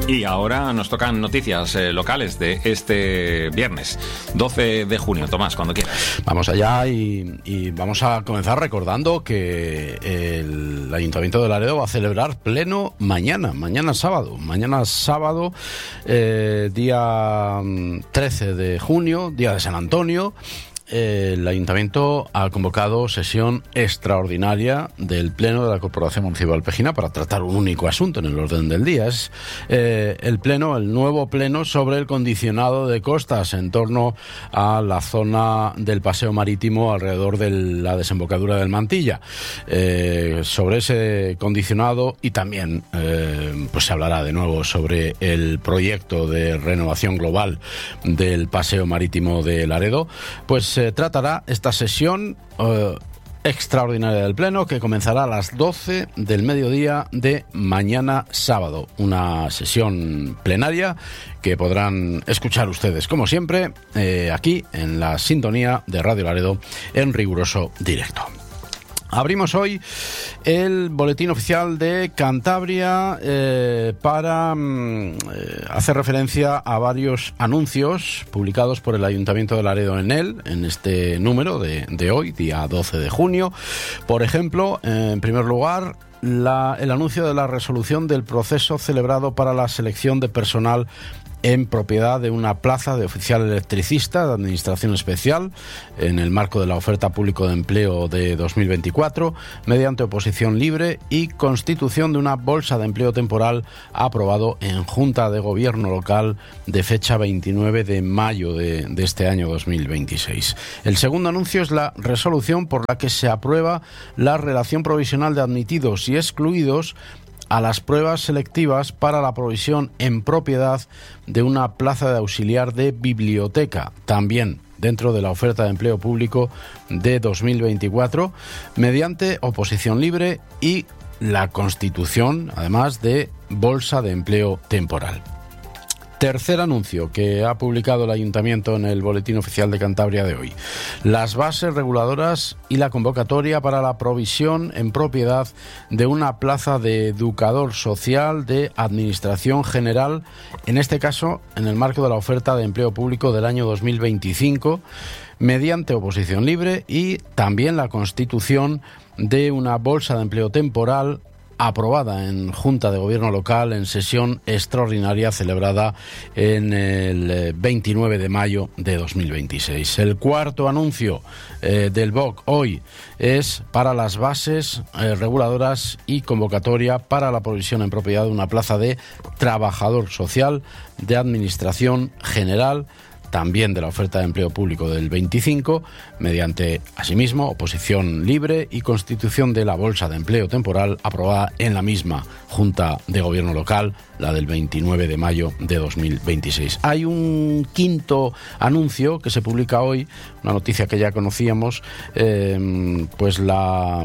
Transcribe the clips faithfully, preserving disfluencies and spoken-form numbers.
Y ahora nos tocan noticias eh, locales de este viernes, doce de junio. Tomás, cuando quieras. Vamos allá y, y vamos a comenzar recordando que el Ayuntamiento de Laredo va a celebrar pleno mañana, mañana sábado. Mañana sábado, eh, día trece de junio, día de San Antonio. El Ayuntamiento ha convocado sesión extraordinaria del Pleno de la Corporación Municipal Pejina para tratar un único asunto en el orden del día. Es eh, el pleno, el nuevo pleno sobre el condicionado de costas en torno a la zona del paseo marítimo alrededor de la desembocadura del Mantilla. Eh, sobre ese condicionado y también eh, pues se hablará de nuevo sobre el proyecto de renovación global del paseo marítimo de Laredo. Pues se tratará esta sesión eh, extraordinaria del Pleno, que comenzará a las doce del mediodía de mañana sábado. Una sesión plenaria que podrán escuchar ustedes, como siempre, eh, aquí en la sintonía de Radio Laredo en riguroso directo. Abrimos hoy el boletín oficial de Cantabria eh, para mm, eh, hacer referencia a varios anuncios publicados por el Ayuntamiento de Laredo en él, en este número de, de hoy, día doce de junio. Por ejemplo, eh, en primer lugar, la, el anuncio de la resolución del proceso celebrado para la selección de personal en propiedad de una plaza de oficial electricista de Administración Especial en el marco de la oferta público de empleo de dos mil veinticuatro, mediante oposición libre y constitución de una bolsa de empleo temporal aprobado en Junta de Gobierno Local de fecha veintinueve de mayo de, de este año dos mil veintiséis. El segundo anuncio es la resolución por la que se aprueba la relación provisional de admitidos y excluidos a las pruebas selectivas para la provisión en propiedad de una plaza de auxiliar de biblioteca, también dentro de la oferta de empleo público de dos mil veinticuatro, mediante oposición libre y la constitución, además, de bolsa de empleo temporal. Tercer anuncio que ha publicado el Ayuntamiento en el Boletín Oficial de Cantabria de hoy. Las bases reguladoras y la convocatoria para la provisión en propiedad de una plaza de educador social de Administración General, en este caso en el marco de la oferta de empleo público del año dos mil veinticinco, mediante oposición libre y también la constitución de una bolsa de empleo temporal aprobada en Junta de Gobierno Local en sesión extraordinaria celebrada en el veintinueve de mayo de dos mil veintiséis. El cuarto anuncio eh, del B O C hoy es para las bases eh, reguladoras y convocatoria para la provisión en propiedad de una plaza de trabajador social de Administración General, también de la oferta de empleo público del veinticinco, mediante, asimismo, oposición libre y constitución de la bolsa de empleo temporal aprobada en la misma Junta de Gobierno Local, la del veintinueve de mayo de dos mil veintiséis. Hay un quinto anuncio que se publica hoy, una noticia que ya conocíamos, eh, pues la,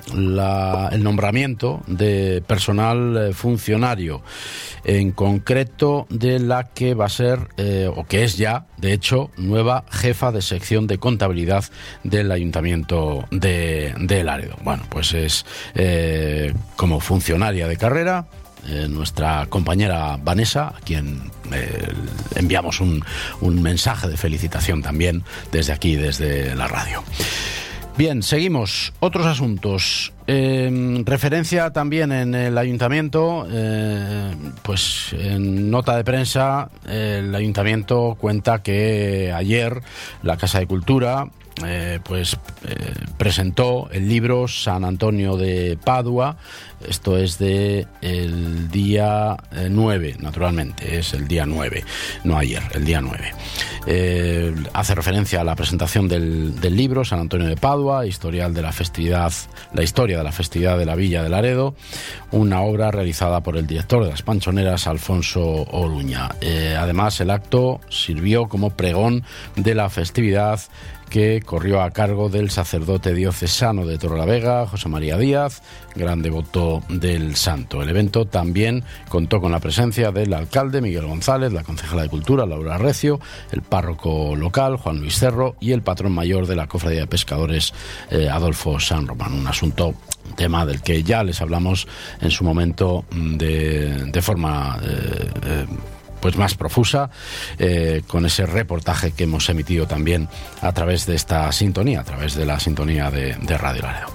la, el nombramiento de personal funcionario, en concreto de la que va a ser, eh, o que es ya, de hecho, nueva jefa de sección de contabilidad del Ayuntamiento de, de Laredo. Bueno, pues es eh, como funcionaria de carrera, eh, nuestra compañera Vanessa, a quien eh, enviamos un, un mensaje de felicitación también desde aquí, desde la radio. Bien, seguimos. Otros asuntos. Eh, referencia también en el Ayuntamiento, eh, pues en nota de prensa, el Ayuntamiento cuenta que ayer la Casa de Cultura eh, pues eh, presentó el libro San Antonio de Padua. Esto es de el día eh, nueve, naturalmente, es el día nueve, no ayer, el día nueve. Eh, hace referencia a la presentación del, del libro San Antonio de Padua, historial de la festividad, la historia de la festividad de la Villa de Laredo, una obra realizada por el director de las Panchoneras, Alfonso Oruña. Eh, además, el acto sirvió como pregón de la festividad, que corrió a cargo del sacerdote diocesano de Torrelavega, José María Díaz, gran devoto del santo. El evento también contó con la presencia del alcalde Miguel González, la concejala de Cultura Laura Recio, el párroco local Juan Luis Cerro y el patrón mayor de la Cofradía de Pescadores eh, Adolfo San Román. Un asunto tema del que ya les hablamos en su momento de, de forma eh, eh, pues más profusa, eh, con ese reportaje que hemos emitido también a través de esta sintonía, a través de la sintonía de, de Radio Laredo.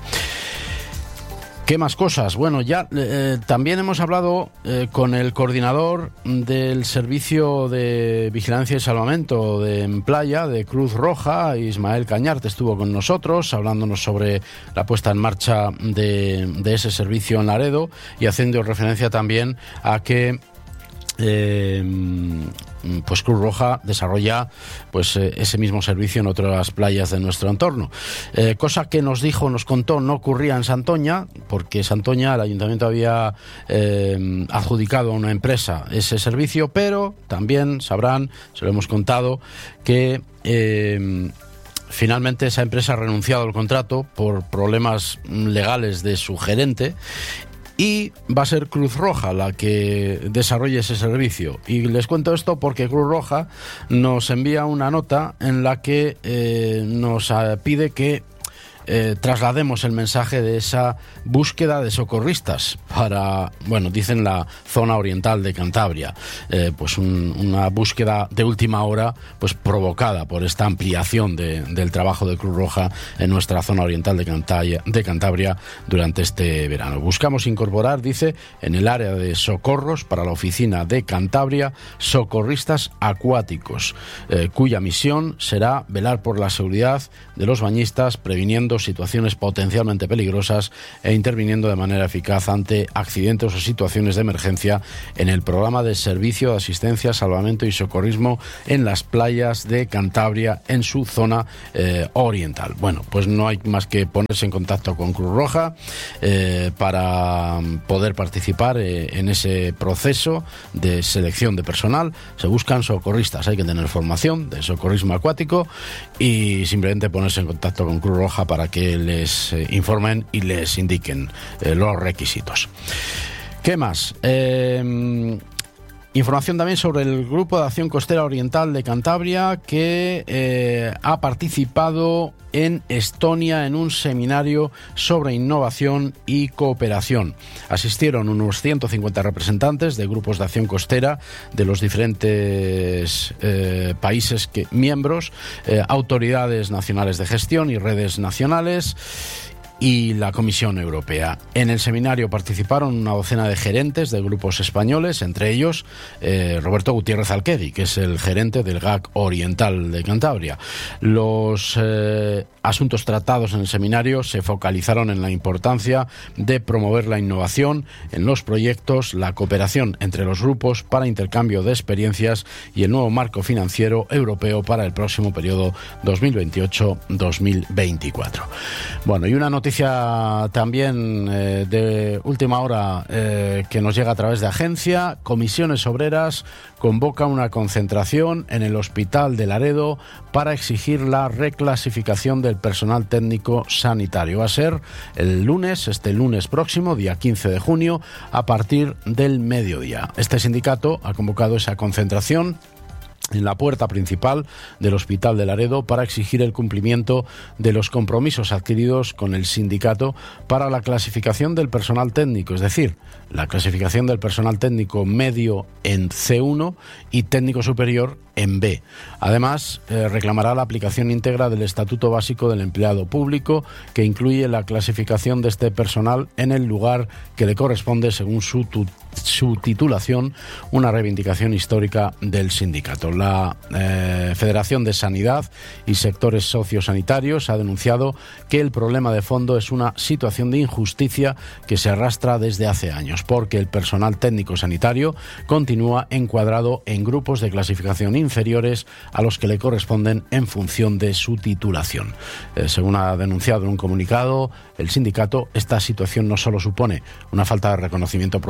¿Qué más cosas? Bueno, ya eh, también hemos hablado eh, con el coordinador del Servicio de Vigilancia y Salvamento de en Playa, de Cruz Roja, Ismael Cañarte, estuvo con nosotros hablándonos sobre la puesta en marcha de, de ese servicio en Laredo y haciendo referencia también a que Eh, pues Cruz Roja desarrolla pues eh, ese mismo servicio en otras playas de nuestro entorno, eh, cosa que nos dijo, nos contó, no ocurría en Santoña, porque Santoña, el ayuntamiento había eh, adjudicado a una empresa ese servicio, pero también sabrán, se lo hemos contado, que eh, finalmente esa empresa ha renunciado al contrato por problemas legales de su gerente. Y va a ser Cruz Roja la que desarrolle ese servicio. Y les cuento esto porque Cruz Roja nos envía una nota en la que eh, nos pide que eh, traslademos el mensaje de esa búsqueda de socorristas para, bueno, dicen la zona oriental de Cantabria, eh, pues un, una búsqueda de última hora, pues provocada por esta ampliación de, del trabajo de Cruz Roja en nuestra zona oriental de Cantabria, de Cantabria durante este verano. Buscamos incorporar, dice, en el área de socorros para la oficina de Cantabria, socorristas acuáticos, eh, cuya misión será velar por la seguridad de los bañistas, previniendo situaciones potencialmente peligrosas e interviniendo de manera eficaz ante accidentes o situaciones de emergencia en el programa de servicio de asistencia, salvamento y socorrismo en las playas de Cantabria en su zona eh, oriental. Bueno, pues no hay más que ponerse en contacto con Cruz Roja eh, para poder participar eh, en ese proceso de selección de personal. Se buscan socorristas, hay que tener formación de socorrismo acuático y simplemente ponerse en contacto con Cruz Roja para que les eh, informen y les indiquen eh, los requisitos. ¿Qué más? Eh, información también sobre el Grupo de Acción Costera Oriental de Cantabria, que eh, ha participado en Estonia en un seminario sobre innovación y cooperación. Asistieron unos ciento cincuenta representantes de grupos de acción costera de los diferentes eh, países que, miembros, eh, autoridades nacionales de gestión y redes nacionales y la Comisión Europea. En el seminario participaron una docena de gerentes de grupos españoles, entre ellos eh, Roberto Gutiérrez Alqueri, que es el gerente del G A C Oriental de Cantabria. Los eh, asuntos tratados en el seminario se focalizaron en la importancia de promover la innovación en los proyectos, la cooperación entre los grupos para intercambio de experiencias y el nuevo marco financiero europeo para el próximo periodo dos mil veintiocho dos mil veinticuatro. Bueno, y una noticia también eh, de última hora eh, que nos llega a través de agencia. Comisiones Obreras convoca una concentración en el Hospital de Laredo para exigir la reclasificación del personal técnico sanitario. Va a ser el lunes, este lunes próximo, día quince de junio, a partir del mediodía. Este sindicato ha convocado esa concentración en la puerta principal del Hospital de Laredo para exigir el cumplimiento de los compromisos adquiridos con el sindicato para la clasificación del personal técnico, es decir, la clasificación del personal técnico medio en C uno y técnico superior en B. Además, eh, reclamará la aplicación íntegra del Estatuto Básico del Empleado Público, que incluye la clasificación de este personal en el lugar que le corresponde según su, tu, su titulación, una reivindicación histórica del sindicato. La eh, Federación de Sanidad y Sectores Sociosanitarios ha denunciado que el problema de fondo es una situación de injusticia que se arrastra desde hace años, porque el personal técnico sanitario continúa encuadrado en grupos de clasificación inferiores a los que le corresponden en función de su titulación. Eh, según ha denunciado en un comunicado el sindicato, esta situación no solo supone una falta de reconocimiento profesional,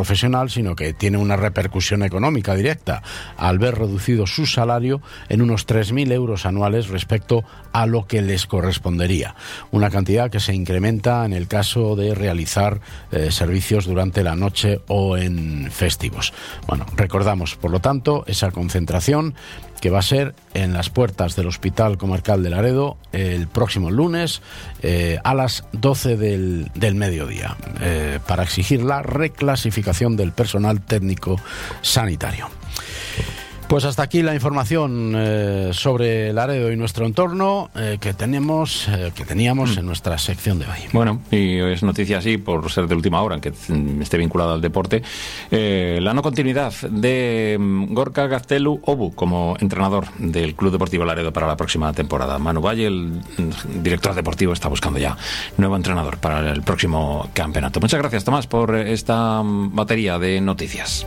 personal, sino que tiene una repercusión económica directa al ver reducido su salario en unos tres mil euros anuales respecto a lo que les correspondería. Una cantidad que se incrementa en el caso de realizar eh, servicios durante la noche o en festivos. Bueno, recordamos, por lo tanto, esa concentración que va a ser en las puertas del Hospital Comarcal de Laredo el próximo lunes eh, a las doce del, del mediodía, eh, para exigir la reclasificación del personal técnico sanitario. Pues hasta aquí la información eh, sobre Laredo y nuestro entorno eh, que tenemos, eh, que teníamos en nuestra sección de hoy. Bueno, y es noticia así, por ser de última hora, que esté vinculado al deporte, eh, la no continuidad de Gorka Gaztelu Obu como entrenador del Club Deportivo Laredo para la próxima temporada. Manu Valle, el director deportivo, está buscando ya nuevo entrenador para el próximo campeonato. Muchas gracias, Tomás, por esta batería de noticias.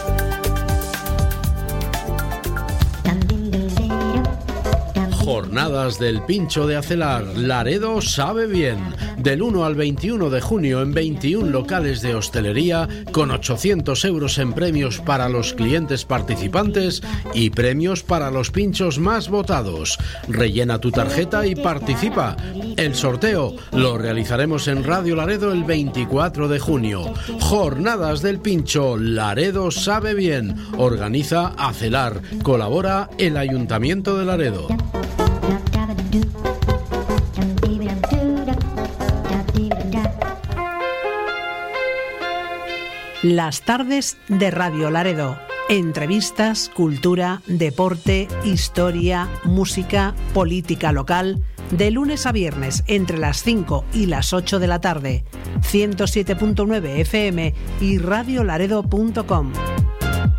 Jornadas del Pincho de Acelar. Laredo sabe bien. Del uno al veintiuno de junio en veintiún locales de hostelería, con ochocientos euros en premios para los clientes participantes y premios para los pinchos más votados. Rellena tu tarjeta y participa. El sorteo lo realizaremos en Radio Laredo el veinticuatro de junio. Jornadas del Pincho. Laredo sabe bien. Organiza Acelar. Colabora el Ayuntamiento de Laredo. Las tardes de Radio Laredo. Entrevistas, cultura, deporte, historia, música, política local. De lunes a viernes entre las cinco y las ocho de la tarde. ciento siete punto nueve F M y radio laredo punto com.